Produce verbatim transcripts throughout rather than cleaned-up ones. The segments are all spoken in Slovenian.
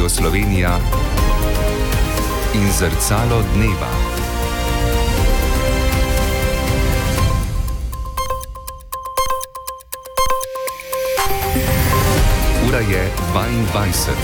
Radio Slovenija in Zrcalo dneva. Ura je dvaindvajset.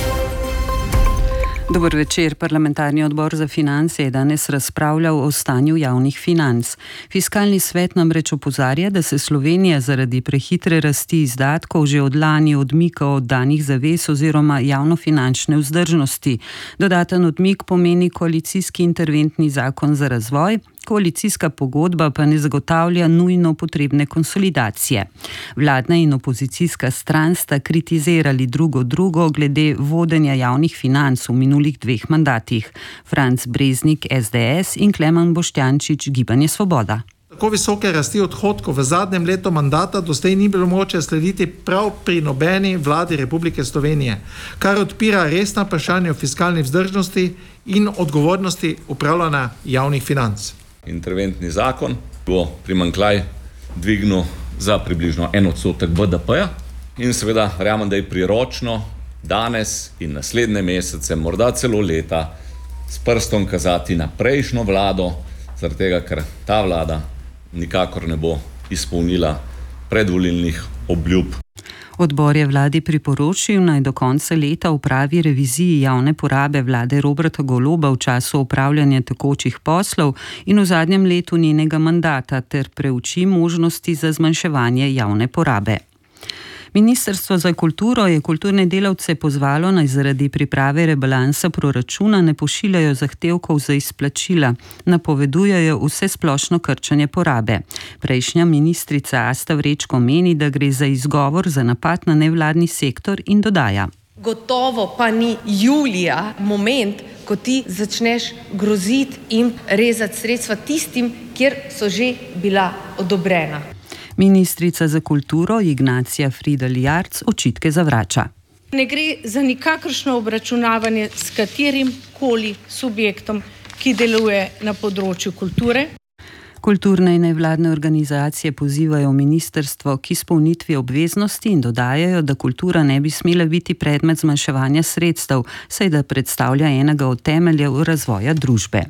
Dober večer. Parlamentarni odbor za finance je danes razpravljal o stanju javnih financ. Fiskalni svet namreč opozarja, da se Slovenija zaradi prehitre rasti izdatkov že od lani odmika od danih zavez oziroma javnofinančne vzdržnosti. Dodaten odmik pomeni koalicijski interventni zakon za razvoj, koalicijska pogodba pa ne zagotavlja nujno potrebne konsolidacije. Vladna in opozicijska stran sta kritizirali drugo drugo glede vodenja javnih financ v minulih dveh mandatih. Franc Breznik S D S in Klemen Boštjančič Gibanje Svoboda. Tako visoke rasti odhodkov v zadnjem letu mandata doslej ni bilo mogoče slediti prav pri nobeni vladi Republike Slovenije, kar odpira resna vprašanja o fiskalni vzdržnosti in odgovornosti upravljanja javnih financ. Interventni zakon bo primanjkljaj dvignil za približno en odstotek B D P-ja in seveda verjamem, da je priročno danes in naslednje mesece, morda celo leta, s prstom kazati na prejšnjo vlado, zaradi tega, ker ta vlada nikakor ne bo izpolnila predvolilnih obljub. Odbor je vladi priporočil, naj do konca leta opravi reviziji javne porabe vlade Roberta Goloba v času upravljanja tekočih poslov in v zadnjem letu njenega mandata ter preuči možnosti za zmanjševanje javne porabe. Ministrstvo za kulturo je kulturne delavce pozvalo, naj zaradi priprave rebalansa proračuna ne pošiljajo zahtevkov za izplačila, napovedujejo vsesplošno krčanje porabe. Prejšnja ministrica Asta Vrečko meni, da gre za izgovor za napad na nevladni sektor in dodaja: Gotovo pa ni julija moment, ko ti začneš groziti in rezati sredstva tistim, kjer so že bila odobrena. Ministrica za kulturo Ignacija Fridl Jarc očitke zavrača. Ne gre za nikakršno obračunavanje s katerim koli subjektom, ki deluje na področju kulture. Kulturne in nevladne organizacije pozivajo ministrstvo k izpolnitvi obveznosti in dodajajo, da kultura ne bi smela biti predmet zmanjševanja sredstev, saj da predstavlja enega od temeljev razvoja družbe.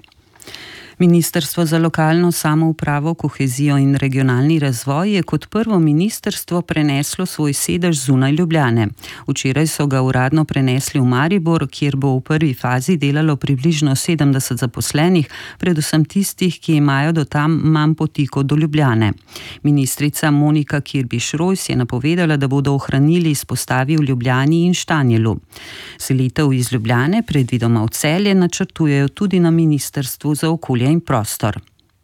Ministrstvo za lokalno samoupravo, kohezijo in regionalni razvoj je kot prvo ministrstvo preneslo svoj sedež zunaj Ljubljane. Včeraj so ga uradno prenesli v Maribor, kjer bo v prvi fazi delalo približno sedemdeset zaposlenih, predvsem tistih, ki imajo do tam manj poti kot do Ljubljane. Ministrica Monika Kirbiš-Rojs je napovedala, da bodo ohranili izpostavi v Ljubljani in Štanjelu. Selitev iz Ljubljane, predvidoma v Celje, načrtujejo tudi na Ministrstvu za okolje in prostor.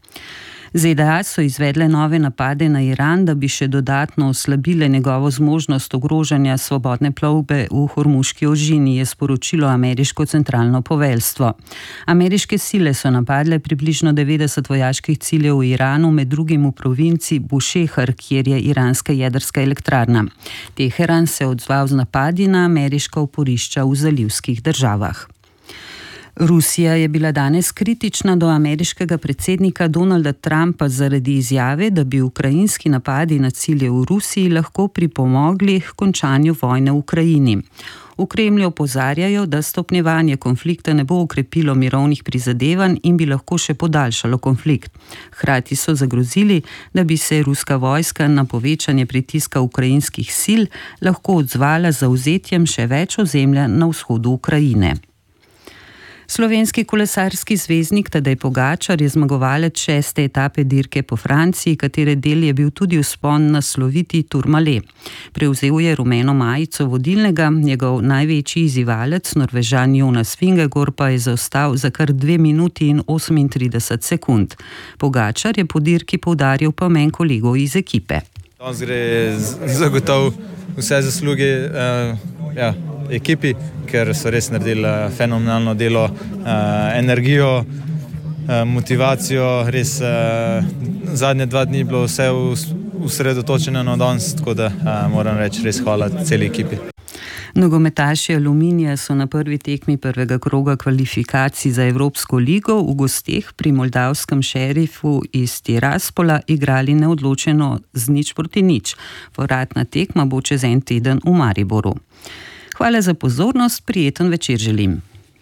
Z D A so izvedle nove napade na Iran, da bi še dodatno oslabile njegovo zmožnost ogrožanja svobodne plovbe v Hormuški ožini, je sporočilo ameriško centralno poveljstvo. Ameriške sile so napadle približno devetdeset vojaških ciljev v Iranu, med drugim v provinci Bušehar, kjer je iranska jedrska elektrarna. Teheran se je odzval z napadi na ameriška oporišča v zalivskih državah. Rusija je bila danes kritična do ameriškega predsednika Donalda Trumpa zaradi izjave, da bi ukrajinski napadi na cilje v Rusiji lahko pripomogli k končanju vojne v Ukrajini. V Kremlju opozarjajo, da stopnjevanje konflikta ne bo okrepilo mirovnih prizadevanj in bi lahko še podaljšalo konflikt. Hkrati so zagrozili, da bi se ruska vojska na povečanje pritiska ukrajinskih sil lahko odzvala z zavzetjem še več ozemlja na vzhodu Ukrajine. Slovenski kolesarski zvezdnik Tadej Pogačar je zmagovalec šeste etape dirke po Franciji, katere del je bil tudi vzpon na sloviti Tourmalet. Prevzel je rumeno majico vodilnega, njegov največji izzivalec, Norvežan Jonas Vingegaard, pa je zaostal za kar dve minuti in osemintrideset sekund. Pogačar je po dirki poudaril pomen kolegov iz ekipe. Danes gre zagotovo vse zasluge uh, ja, ekipi, ker so res naredili fenomenalno delo, uh, energijo, uh, motivacijo, res uh, zadnje dva dni bilo vse usredotočeno na danes, tako da uh, moram reči res hvala celi ekipi. Nogometaši Aluminija so na prvi tekmi prvega kroga kvalifikacij za Evropsko ligo v gosteh pri moldavskem Šerifu iz Tiraspola igrali neodločeno z nič proti nič. Povratna tekma bo čez en teden v Mariboru. Hvala za pozornost, prijeten večer želim.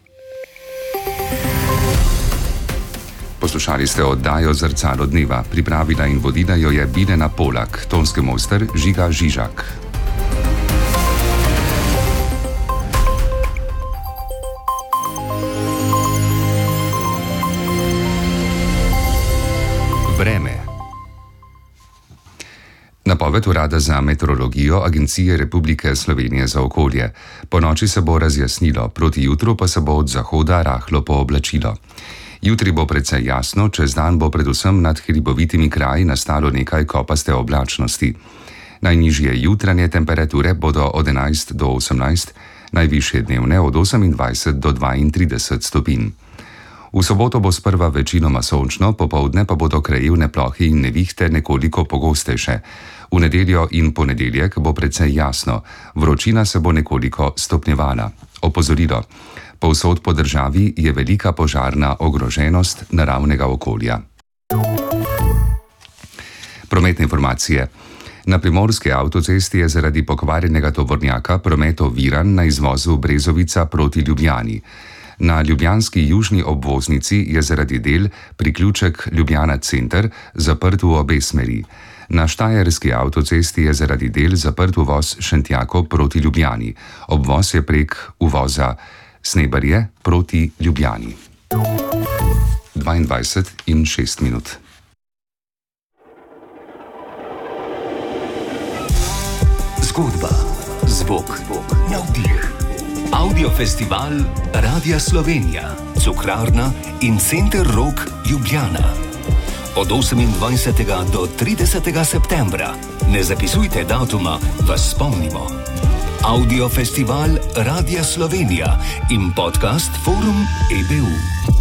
Poslušali ste oddajo Zrcalo dneva. Pripravila in vodila jo je Biljana Polak, tonski mojster Žiga Žižak. Vreme. Napoved Urada za meteorologijo Agencije Republike Slovenije za okolje. Po noči se bo razjasnilo, proti jutru pa se bo od zahoda rahlo pooblačilo. Jutri bo precej jasno, čez dan bo predvsem nad hribovitimi kraji nastalo nekaj kopaste oblačnosti. Najnižje jutranje temperature bodo od enajst do osemnajst, najvišje dnevne od osemindvajset do dvaintrideset stopinj. V soboto bo sprva večinoma sončno, popoldne pa bodo krajevne plohe in nevihte nekoliko pogostejše. V nedeljo in ponedeljek bo precej jasno, vročina se bo nekoliko stopnjevala. Opozorilo. Povsod po državi je velika požarna ogroženost naravnega okolja. Prometne informacije. Na primorski avtocesti je zaradi pokvarjenega tovornjaka promet oviran na izvozu Brezovica proti Ljubljani. Na ljubljanski južni obvoznici je zaradi del priključek Ljubljana center zaprt v obe smeri. Na štajerski avtocesti je zaradi del zaprt uvoz Šentjako proti Ljubljani. Obvoz je prek uvoza Snebarje proti Ljubljani. dvaindvajset in šest minut. Zgodba, zvok, navdih. Audiofestival Radia Slovenija, Cukrarna in Center Rok Ljubljana. Od osemindvajsetega do tridesetega septembra. Ne zapisujte datuma, vas spomnimo. Audiofestival Radia Slovenija in podcast Forum E B U.